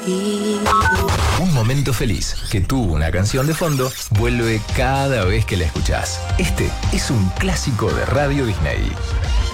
Un momento feliz que tuvo una canción de fondo vuelve cada vez que la escuchás. Este es un clásico de Radio Disney.